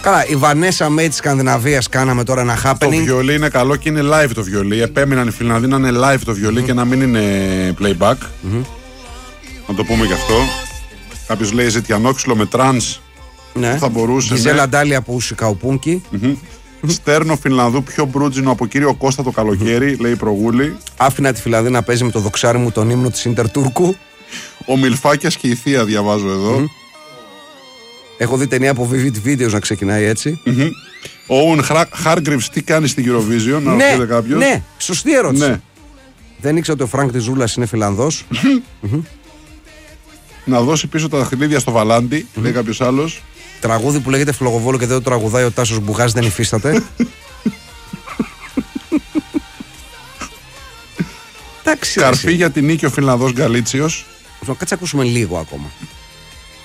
Καλά, η Βανέσα Μέη της Σκανδιναβίας κάναμε τώρα ένα happening. Το βιολί είναι καλό και είναι live το βιολί. Επέμειναν οι Φιλανδοί να είναι live το βιολί και να μην είναι playback. Να το πούμε γι' αυτό. Κάποιος λέει ζετιανόξυλο με τρανς. Ναι. Θα μπορούσε. Γιζέλα Ντάλια από Ουσικαουπούνκι. Στέρνο Φινλανδού πιο μπρούτζινο από κύριο Κώστα το καλοκαίρι, λέει η Προγούλη. Άφηνα τη Φιλανδία να παίζει με το δοξάρι μου τον ύμνο της Ίντερ Τούρκου. Ο Μιλφάκιας και η Θεία διαβάζω εδώ. Έχω δει ταινία από Vivid Videos να ξεκινάει έτσι. Ο Owen Hargreaves τι κάνει στην Eurovision, να ρωτήσετε κάποιος. Ναι, σωστή ερώτηση. Ναι. Δεν ήξερα ότι ο Φρανκ της Ζούλας είναι Φιλανδός. Να δώσει πίσω τα δαχτυλίδια στο Βαλάντι, λέει κάποιος άλλος. Τραγούδι που λέγεται Φλογοβόλο και δεν το τραγουδάει ο Τάσος Μπουγάς, δεν υφίσταται. Καρφί για την νίκη ο Φιλανδός Γκαλίτσιος. Κάτσε ακούσουμε λίγο ακόμα.